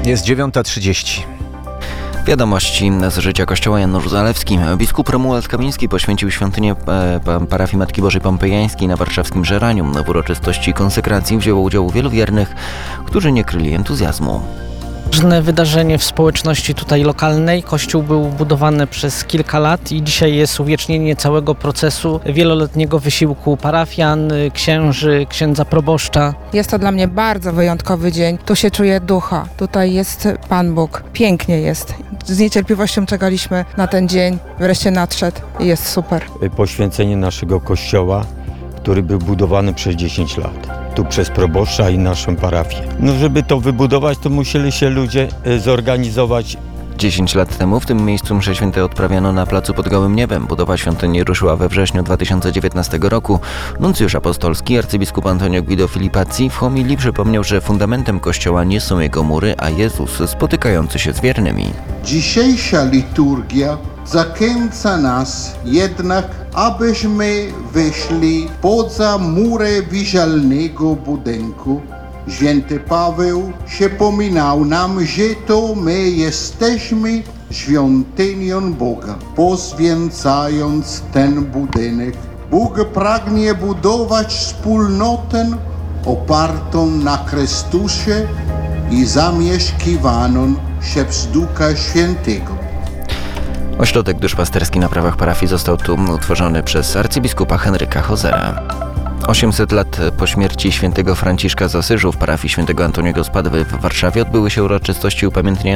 Jest 9:30. Wiadomości z życia Kościoła Janusz Zalewski. Biskup Romuald Kamiński poświęcił świątynię parafii Matki Bożej Pompejańskiej na warszawskim Żeraniu. W uroczystości konsekracji wzięło udział wielu wiernych, którzy nie kryli entuzjazmu. Ważne wydarzenie w społeczności tutaj lokalnej. Kościół był budowany przez kilka lat i dzisiaj jest uwiecznienie całego procesu wieloletniego wysiłku parafian, księży, księdza proboszcza. Jest to dla mnie bardzo wyjątkowy dzień. Tu się czuję ducha. Tutaj jest Pan Bóg. Pięknie jest. Z niecierpliwością czekaliśmy na ten dzień. Wreszcie nadszedł i jest super. Poświęcenie naszego kościoła, który był budowany przez 10 lat. Tu przez proboszcza i naszą parafię. Żeby to wybudować, to musieli się ludzie zorganizować. 10 lat temu w tym miejscu msze święte odprawiano na placu pod gołym niebem. Budowa świątyni ruszyła we wrześniu 2019 roku. Nuncjusz apostolski arcybiskup Antonio Guido Filipazzi w homilii przypomniał, że fundamentem kościoła nie są jego mury, a Jezus spotykający się z wiernymi. Dzisiejsza liturgia zachęca nas jednak, abyśmy wyszli poza mury widzialnego budynku. Święty Paweł przypominał nam, że to my jesteśmy świątynią Boga. Poświęcając ten budynek, Bóg pragnie budować wspólnotę opartą na Chrystusie i zamieszkiwaną przez Ducha Świętego. Ośrodek duszpasterski na prawach parafii został tu utworzony przez arcybiskupa Henryka Hozera. 800 lat po śmierci świętego Franciszka z Asyżu w parafii świętego Antoniego z Padwy w Warszawie odbyły się uroczystości upamiętniające